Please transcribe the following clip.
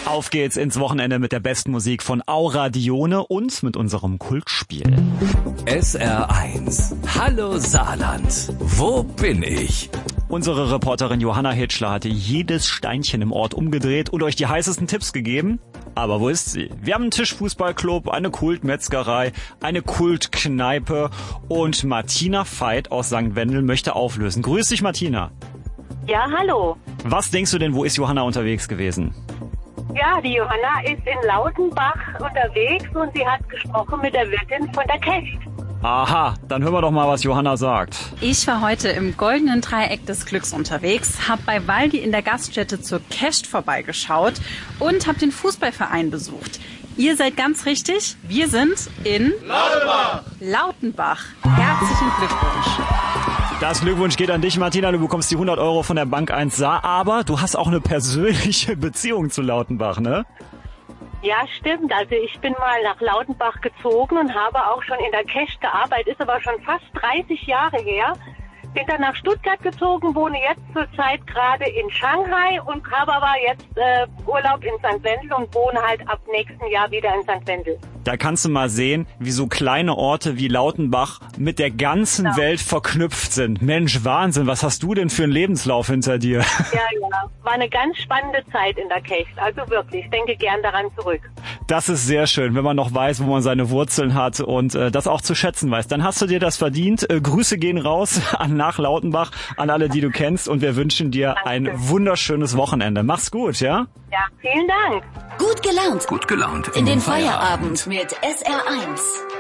Auf geht's ins Wochenende mit der besten Musik von Aura Dione und mit unserem Kultspiel. SR1. Hallo Saarland. Wo bin ich? Unsere Reporterin Johanna Hitschler hatte jedes Steinchen im Ort umgedreht und euch die heißesten Tipps gegeben. Aber wo ist sie? Wir haben einen Tischfußballclub, eine Kultmetzgerei, eine Kultkneipe und Martina Veit aus St. Wendel möchte auflösen. Grüß dich, Martina. Ja, hallo. Was denkst du denn, wo ist Johanna unterwegs gewesen? Ja, die Johanna ist in Lautenbach unterwegs und sie hat gesprochen mit der Wirtin von der Kecht. Aha, dann hören wir doch mal, was Johanna sagt. Ich war heute im goldenen Dreieck des Glücks unterwegs, habe bei Waldi in der Gaststätte zur Kecht vorbeigeschaut und habe den Fußballverein besucht. Ihr seid ganz richtig, wir sind in Lautenbach. Herzlichen Glückwunsch. Das Glückwunsch geht an dich, Martina. Du bekommst die 100 Euro von der Bank 1 Saar, aber du hast auch eine persönliche Beziehung zu Lautenbach, ne? Ja, stimmt. Also ich bin mal nach Lautenbach gezogen und habe auch schon in der Kecht gearbeitet, ist aber schon fast 30 Jahre her. Bin dann nach Stuttgart gezogen, wohne jetzt zurzeit gerade in Shanghai und habe aber jetzt Urlaub in St. Wendel und wohne halt ab nächsten Jahr wieder in St. Wendel. Da kannst du mal sehen, wie so kleine Orte wie Lautenbach mit der ganzen Welt verknüpft sind. Mensch, Wahnsinn, was hast du denn für einen Lebenslauf hinter dir? Ja, war eine ganz spannende Zeit in der Kecht. Also wirklich, ich denke gern daran zurück. Das ist sehr schön, wenn man noch weiß, wo man seine Wurzeln hat und das auch zu schätzen weiß. Dann hast du dir das verdient. Grüße gehen raus nach Lautenbach, an alle, die du kennst und wir wünschen dir ein wunderschönes Wochenende. Mach's gut, ja? Ja, vielen Dank. Gut gelaunt. Gut gelaunt. In den Feierabend mit SR1.